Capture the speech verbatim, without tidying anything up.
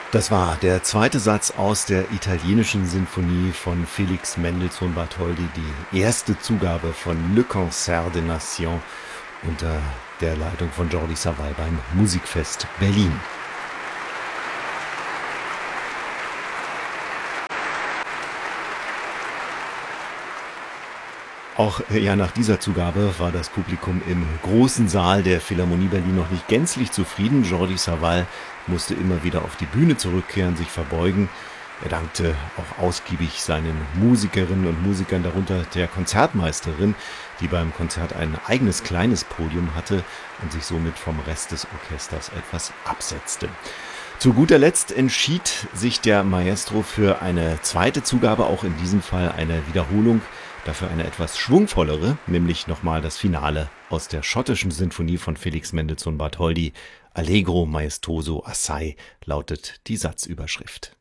Das war der zweite Satz aus der italienischen Sinfonie von Felix Mendelssohn Bartholdy, die erste Zugabe von Le Concert des Nations unter der Leitung von Jordi Savall beim Musikfest Berlin. Auch ja, nach dieser Zugabe war das Publikum im großen Saal der Philharmonie Berlin noch nicht gänzlich zufrieden. Jordi Savall musste immer wieder auf die Bühne zurückkehren, sich verbeugen. Er dankte auch ausgiebig seinen Musikerinnen und Musikern, darunter der Konzertmeisterin, die beim Konzert ein eigenes kleines Podium hatte und sich somit vom Rest des Orchesters etwas absetzte. Zu guter Letzt entschied sich der Maestro für eine zweite Zugabe, auch in diesem Fall eine Wiederholung, dafür eine etwas schwungvollere, nämlich nochmal das Finale aus der schottischen Sinfonie von Felix Mendelssohn Bartholdy. Allegro maestoso assai lautet die Satzüberschrift.